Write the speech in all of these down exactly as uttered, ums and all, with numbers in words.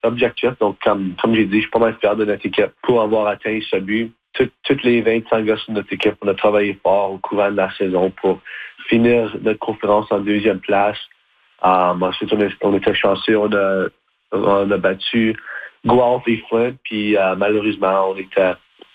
objectif. Donc, comme, comme j'ai dit, je suis pas mal fier de notre équipe pour avoir atteint ce but. Tout, toutes les vingt-cinq gars sur notre équipe, on a travaillé fort au courant de la saison pour finir notre conférence en deuxième place. Um, ensuite, on, a, on était chanceux, on a, on a battu Guelph et Flint, puis uh, malheureusement, on était,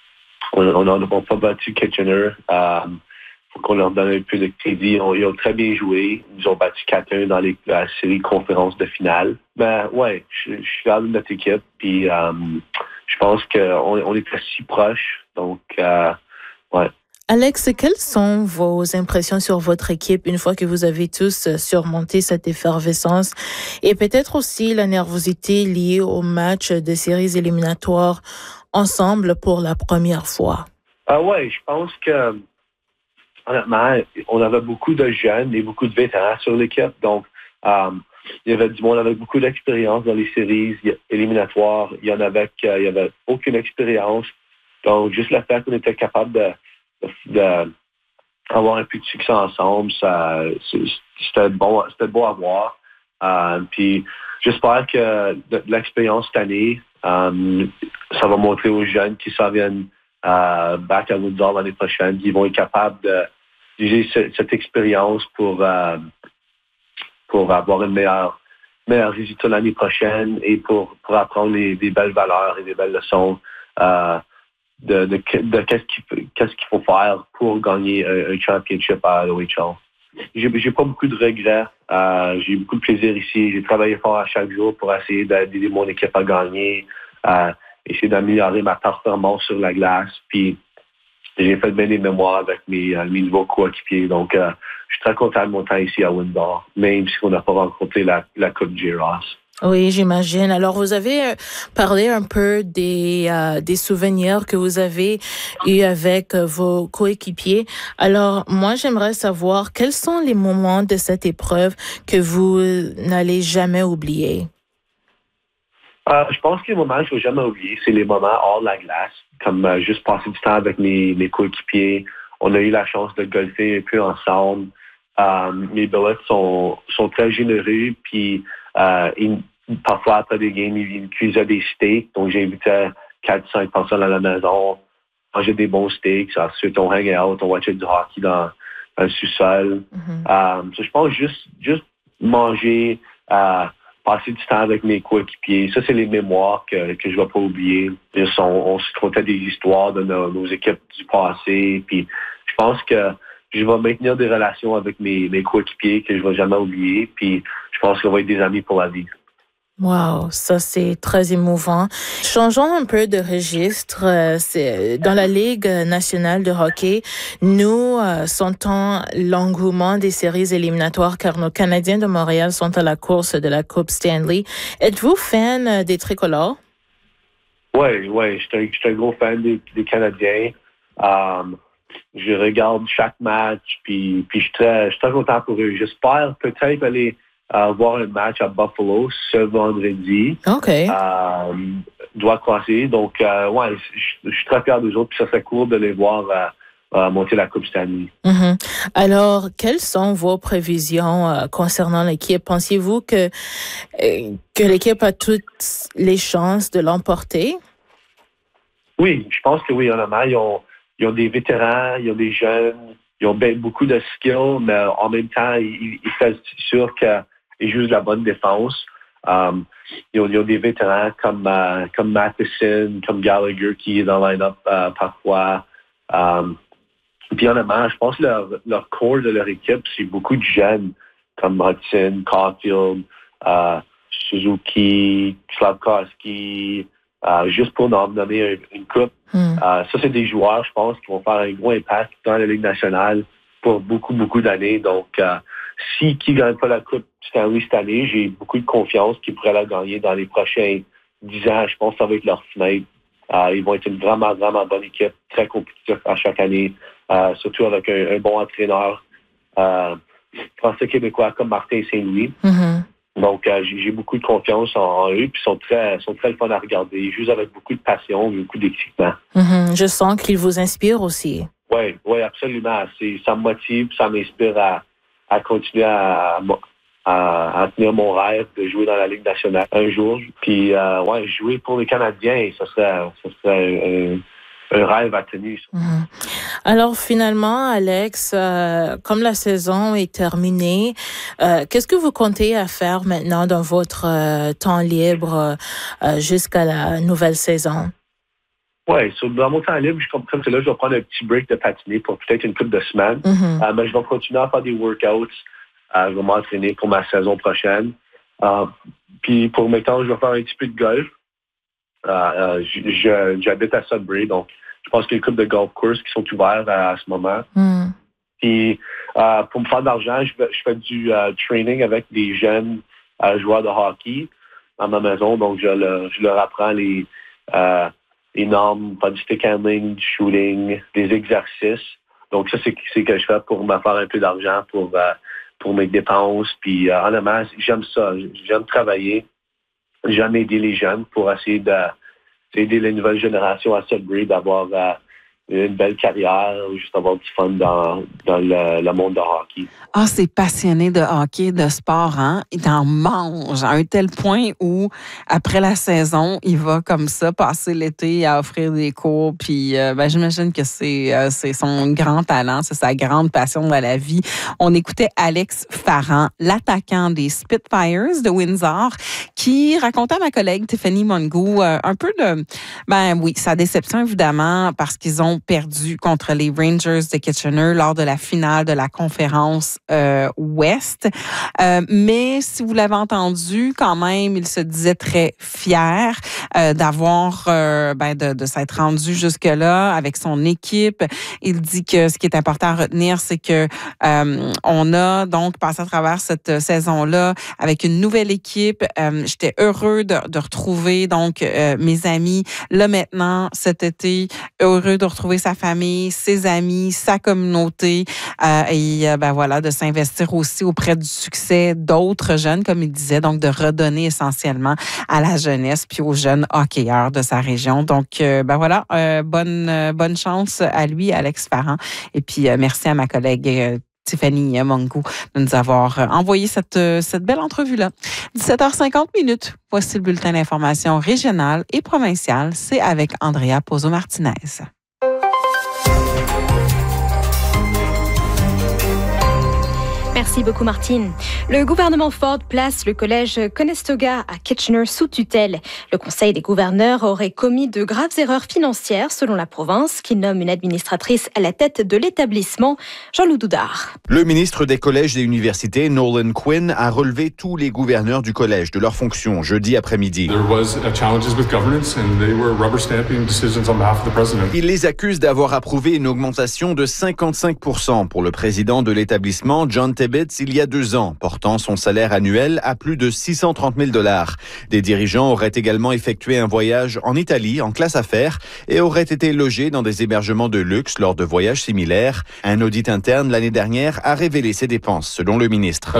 on n'a pas battu Kitchener. Um, faut qu'on leur donne un peu de crédit. On, ils ont très bien joué. Ils ont battu quatre un dans les, la série conférence de finale. Ben ouais, je, je suis fier de notre équipe, puis um, je pense qu'on on était si proches. Donc, euh, ouais. Alex, quelles sont vos impressions sur votre équipe une fois que vous avez tous surmonté cette effervescence et peut-être aussi la nervosité liée au match de séries éliminatoires ensemble pour la première fois? Ah ouais, je pense que honnêtement, on avait beaucoup de jeunes et beaucoup de vétérans sur l'équipe. Donc, um, il y avait du monde avec beaucoup d'expérience dans les séries éliminatoires. Il y en avait qui il y avait aucune expérience. Donc, juste le fait qu'on était capable de d'avoir un peu de succès ensemble, ça, c'était bon, c'était beau à voir. Euh, puis j'espère que de, de l'expérience cette année, euh, ça va montrer aux jeunes qui s'en viennent euh, back à Windsor l'année prochaine, qu'ils vont être capables d'utiliser ce, cette expérience pour euh, pour avoir une meilleure meilleur résultat l'année prochaine et pour pour apprendre les, des belles valeurs et des belles leçons. Euh, de, de, de qu'est-ce qu'il, qu'est-ce qu'il faut faire pour gagner un, un championship à l'O H L. J'ai, j'ai pas beaucoup de regrets. Euh, j'ai eu beaucoup de plaisir ici. J'ai travaillé fort à chaque jour pour essayer d'aider mon équipe à gagner, euh, essayer d'améliorer ma performance sur la glace. Puis j'ai fait bien des mémoires avec mes, mes nouveaux coéquipiers. Donc, euh, je suis très content de mon temps ici à Windsor, même si on n'a pas rencontré la, la Coupe J. Ross. Oui, j'imagine. Alors, vous avez parlé un peu des euh, des souvenirs que vous avez eus avec vos coéquipiers. Alors, moi, j'aimerais savoir quels sont les moments de cette épreuve que vous n'allez jamais oublier. Euh, je pense que les moments que je ne vais jamais oublier, c'est les moments hors de la glace, comme euh, juste passer du temps avec mes, mes coéquipiers. On a eu la chance de golfer un peu ensemble. Euh, mes billets sont, sont très généreux, puis euh, ils, parfois après des games, ils, ils cuisaient des steaks, donc j'invitais quatre cinq personnes à la maison, manger des bons steaks, ensuite on hang out, on watchait du hockey dans, dans le sous-sol. Mm-hmm. Euh, so je pense juste, juste manger, euh, passer du temps avec mes coéquipiers, ça c'est les mémoires que, que je ne vais pas oublier. On, on se racontait des histoires de nos, nos équipes du passé, puis je pense que je vais maintenir des relations avec mes, mes coéquipiers que je ne vais jamais oublier. Puis je pense qu'on va être des amis pour la vie. Wow, ça c'est très émouvant. Changeons un peu de registre. C'est dans la Ligue nationale de hockey, nous euh, sentons l'engouement des séries éliminatoires car nos Canadiens de Montréal sont à la course de la Coupe Stanley. Êtes-vous fan des Tricolores? Oui, oui, je suis un gros fan des, des Canadiens. Um, je regarde chaque match, puis, puis je, suis très, je suis très content pour eux. J'espère peut-être aller euh, voir un match à Buffalo ce vendredi. OK. Euh, doit croiser. Donc, euh, ouais, je, je suis très fier d'eux autres, puis ça serait cool de les voir euh, euh, monter la Coupe Stanley. Mm-hmm. Alors, quelles sont vos prévisions euh, concernant l'équipe? Pensez-vous que, euh, que l'équipe a toutes les chances de l'emporter? Oui, je pense que oui, honnêtement, ils ont Ils ont des vétérans, ils ont des jeunes, ils ont bien beaucoup de skills, mais en même temps, ils, ils sont sûrs qu'ils jouent de la bonne défense. Um, ils, ont, ils ont des vétérans comme, uh, comme Matheson, comme Gallagher qui est dans le line-up uh, parfois. Um, puis honnêtement, je pense que leur, leur core de leur équipe, c'est beaucoup de jeunes comme Hudson, Caulfield, uh, Suzuki, Slavkovski, Uh, juste pour en nommer une, une coupe. Mm. Uh, ça, c'est des joueurs, je pense, qui vont faire un gros impact dans la Ligue nationale pour beaucoup, beaucoup d'années. Donc, uh, si qui ne gagnent pas la Coupe Stanley cette année, j'ai beaucoup de confiance qu'ils pourraient la gagner dans les prochains dix ans. Je pense que ça va être leur fenêtre. Uh, ils vont être une vraiment, vraiment bonne équipe, très compétitive à chaque année, uh, surtout avec un, un bon entraîneur uh, français-québécois comme Martin Saint-Louis. Mm-hmm. Donc, euh, j'ai, j'ai beaucoup de confiance en, en eux, puis ils sont très, sont très fun à regarder. Ils jouent avec beaucoup de passion, beaucoup d'excitement. Mm-hmm. Je sens qu'ils vous inspirent aussi. Oui, oui, absolument. C'est, ça me motive, ça m'inspire à, à continuer à, à, à tenir mon rêve de jouer dans la Ligue nationale un jour. Puis, euh, ouais, jouer pour les Canadiens, ça serait, ça serait un, un rêve à tenir. Mmh. Alors finalement, Alex, euh, comme la saison est terminée, euh, qu'est-ce que vous comptez à faire maintenant dans votre euh, temps libre euh, jusqu'à la nouvelle saison? Oui, so, dans mon temps libre, je comprends que là, je vais prendre un petit break de patiner pour peut-être une couple de semaines. Mm-hmm. Euh, mais je vais continuer à faire des workouts. Euh, je vais m'entraîner pour ma saison prochaine. Euh, puis pour maintenant, je vais faire un petit peu de golf. Euh, euh, je, je, j'habite à Sudbury, donc je pense qu'il y a une couple de golf courses qui sont ouverts à, à ce moment. Mm. Puis euh, pour me faire de l'argent, je, je fais du uh, training avec des jeunes uh, joueurs de hockey à ma maison. Donc je, le, je leur apprends les... Uh, les normes, pas du stick handling, du shooting, des exercices. Donc ça, c'est ce que je fais pour me faire un peu d'argent pour, euh, pour mes dépenses. Puis euh, honnêtement, j'aime ça. J'aime travailler. J'aime aider les jeunes pour essayer d'aider les nouvelles générations à Sudbury d'avoir euh, une belle carrière ou juste avoir du fun dans, dans le, le monde de hockey. Ah, c'est passionné de hockey, de sport, hein? Il en mange à un tel point où, après la saison, il va comme ça passer l'été à offrir des cours. Puis, euh, ben, j'imagine que c'est, euh, c'est son grand talent, c'est sa grande passion dans la vie. On écoutait Alex Farrand, l'attaquant des Spitfires de Windsor, qui racontait à ma collègue Tiffany Mongo euh, un peu de, ben oui, sa déception évidemment, parce qu'ils ont perdu contre les Rangers de Kitchener lors de la finale de la conférence euh, Ouest. Euh, mais si vous l'avez entendu, quand même, il se disait très fier euh, d'avoir, euh, ben de, de s'être rendu jusque-là avec son équipe. Il dit que ce qui est important à retenir, c'est que euh, on a donc passé à travers cette saison-là avec une nouvelle équipe. Euh, j'étais heureux de, de retrouver donc euh, mes amis. Là maintenant, cet été, heureux de retrouver sa famille, ses amis, sa communauté euh, et euh, ben voilà, de s'investir aussi auprès du succès d'autres jeunes, comme il disait, donc de redonner essentiellement à la jeunesse puis aux jeunes hockeyeurs de sa région. Donc, euh, ben voilà, euh, bonne, euh, bonne chance à lui, Alex Farrand. Et puis, euh, merci à ma collègue euh, Tiffany Mongo de nous avoir envoyé cette, cette belle entrevue-là. dix-sept heures cinquante minutes. Voici le bulletin d'information régionale et provinciale. C'est avec Andrea Pozo-Martinez. Merci beaucoup, Martine. Le gouvernement Ford place le collège Conestoga à Kitchener sous tutelle. Le Conseil des gouverneurs aurait commis de graves erreurs financières, selon la province, qui nomme une administratrice à la tête de l'établissement, Jean-Loup Doudard. Le ministre des collèges et universités, Nolan Quinn, a relevé tous les gouverneurs du collège de leurs fonctions jeudi après-midi. Il les accuse d'avoir approuvé une augmentation de cinquante-cinq pour cent pour le président de l'établissement, John Tibbetts, il y a deux ans, portant son salaire annuel à plus de six cent trente mille dollars. Des dirigeants auraient également effectué un voyage en Italie en classe affaires et auraient été logés dans des hébergements de luxe lors de voyages similaires. Un audit interne l'année dernière a révélé ces dépenses, selon le ministre.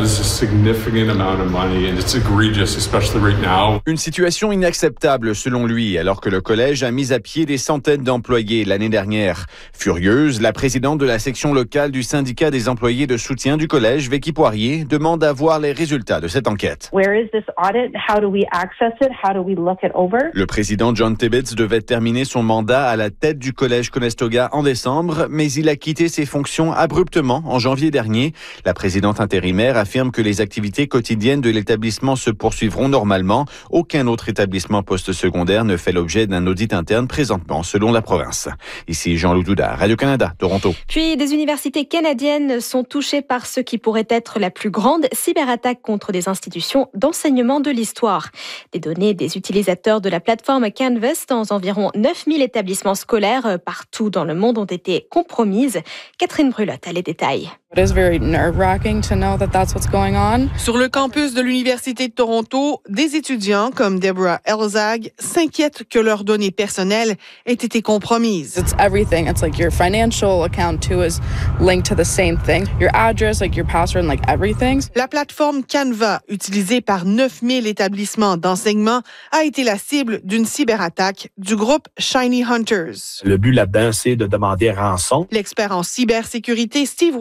Une situation inacceptable, selon lui, alors que le collège a mis à pied des centaines d'employés l'année dernière. Furieuse, la présidente de la section locale du syndicat des employés de soutien du collège, Vicky Poirier, demande à voir les résultats de cette enquête. Where is this audit? How do we access it? How do we look it over? Le président John Tibbetts devait terminer son mandat à la tête du collège Conestoga en décembre, mais il a quitté ses fonctions abruptement en janvier dernier. La présidente intérimaire affirme que les activités quotidiennes de l'établissement se poursuivront normalement. Aucun autre établissement post-secondaire ne fait l'objet d'un audit interne présentement, selon la province. Ici Jean-Loup Doudard, Radio-Canada, Toronto. Puis des universités canadiennes sont touchées par ce qui pourrait être la plus grande cyberattaque contre des institutions d'enseignement de l'histoire. Des données des utilisateurs de la plateforme Canvas dans environ neuf mille établissements scolaires partout dans le monde ont été compromises. Catherine Brulotte a les détails. It is very nerve-wracking to know that that's what's going on. Sur le campus de l'Université de Toronto, des étudiants comme Deborah Elzag s'inquiètent que leurs données personnelles aient été compromises. It's everything. It's like your financial account too is linked to the same thing. Your address, like your password, like everything. La plateforme Canva, utilisée par neuf mille établissements d'enseignement, a été la cible d'une cyberattaque du groupe Shiny Hunters. Le but là-dedans, c'est de demander rançon. L'expert en cybersécurité Steve Whitehouse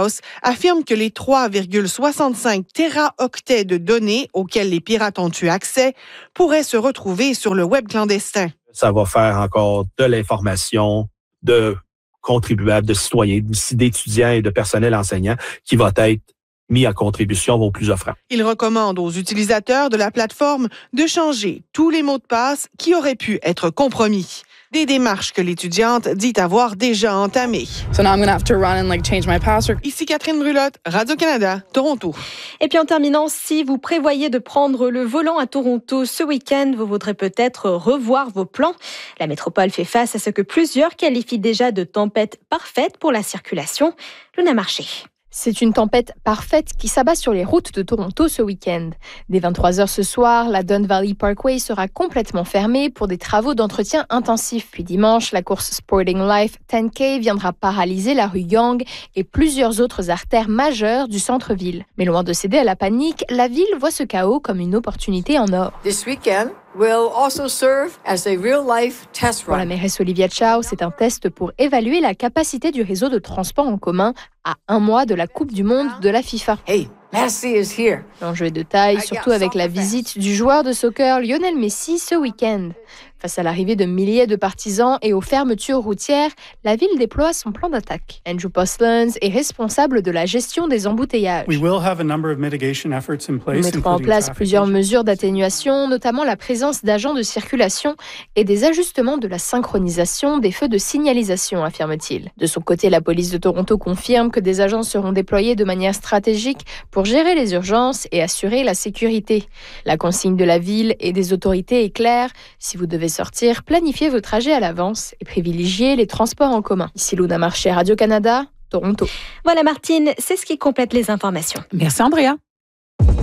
Anonymous affirme que les trois virgule soixante-cinq téraoctets de données auxquels les pirates ont eu accès pourraient se retrouver sur le web clandestin. Ça va faire encore de l'information de contribuables, de citoyens, d'étudiants et de personnel enseignant qui va être mis à contribution aux plus offrants. Il recommande aux utilisateurs de la plateforme de changer tous les mots de passe qui auraient pu être compromis. Des démarches que l'étudiante dit avoir déjà entamées. So now I'm gonna have to run and like change my password. Ici Catherine Brulotte, Radio-Canada, Toronto. Et puis en terminant, si vous prévoyez de prendre le volant à Toronto ce week-end, vous voudrez peut-être revoir vos plans. La métropole fait face à ce que plusieurs qualifient déjà de tempête parfaite pour la circulation. Luna Marché. C'est une tempête parfaite qui s'abat sur les routes de Toronto ce week-end. Dès vingt-trois heures ce soir, la Don Valley Parkway sera complètement fermée pour des travaux d'entretien intensifs. Puis dimanche, la course Sporting Life dix K viendra paralyser la rue Yonge et plusieurs autres artères majeures du centre-ville. Mais loin de céder à la panique, la ville voit ce chaos comme une opportunité en or. This weekend will also serve as a real-life test run. Pour la mairesse Olivia Chow, c'est un test pour évaluer la capacité du réseau de transport en commun à un mois de la Coupe du Monde de la FIFA. Hey, Messi is here. L'enjeu est de taille, surtout avec la visite du joueur de soccer Lionel Messi ce week-end. Face à l'arrivée de milliers de partisans et aux fermetures routières, la ville déploie son plan d'attaque. Andrew Postlands est responsable de la gestion des embouteillages. We will have a number of mitigation efforts in place, Nous mettrons en place plusieurs mesures d'atténuation, notamment la présence d'agents de circulation et des ajustements de la synchronisation des feux de signalisation, affirme-t-il. De son côté, la police de Toronto confirme que des agents seront déployés de manière stratégique pour gérer les urgences et assurer la sécurité. La consigne de la ville et des autorités est claire. Si vous devez sortir, planifiez vos trajets à l'avance et privilégiez les transports en commun. Ici Luna Marché, Radio-Canada, Toronto. Voilà Martine, c'est ce qui complète les informations. Merci Andrea.